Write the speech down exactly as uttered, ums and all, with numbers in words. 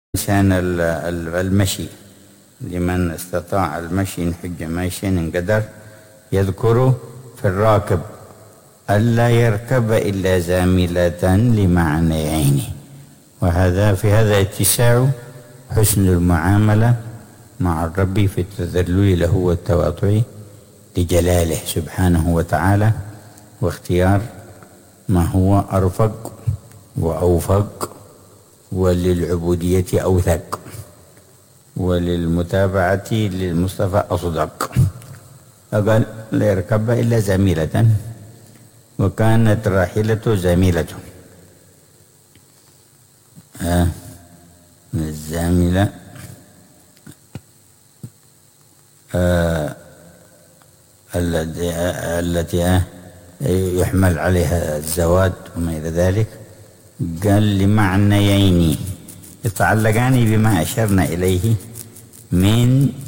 إنسان المشي لمن استطاع المشي نحج ماشي انقدر يذكر في الراكب ألا يركب إلا زاملة لمعنيين، وهذا في هذا اتساع حسن المعاملة مع الرب في التذلل له والتواضع لجلاله سبحانه وتعالى، واختيار ما هو أرفق وأوفق وللعبودية أوثق وللمتابعة للمصطفى أصدق. فقال لا يركب إلا زميلة، وكانت راحلته زميلة. آه الزاملة آه التي آه التي آه يحمل عليها الزواد وما إلى ذلك. قال لمعنيين يتعلقان بما أشرنا إليه من